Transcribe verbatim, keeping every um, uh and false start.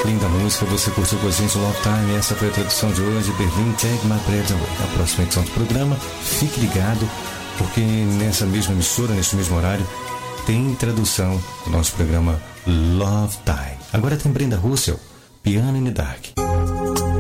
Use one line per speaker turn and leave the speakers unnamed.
Linda música, você curtiu com a gente Love Time. Essa foi a tradução de hoje, Berlim, Take My Breath Away. Na próxima edição do programa, fique ligado, porque nessa mesma emissora, neste mesmo horário, tem tradução do nosso programa Love Time. Agora tem Brenda Russell, Piano in the Dark.